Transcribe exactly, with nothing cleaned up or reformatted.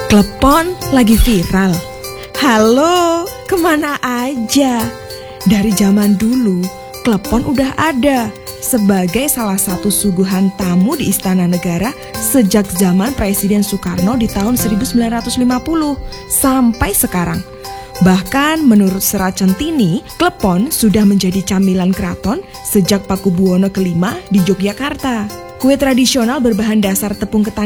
Klepon lagi viral. Halo, kemana aja? Dari zaman dulu, klepon udah ada sebagai salah satu suguhan tamu di Istana Negara sejak zaman Presiden Soekarno di tahun seribu sembilan ratus lima puluh sampai sekarang. Bahkan menurut Serat Centini, klepon sudah menjadi camilan keraton sejak Pakubuwono kelima di Yogyakarta. Kue tradisional berbahan dasar tepung ketan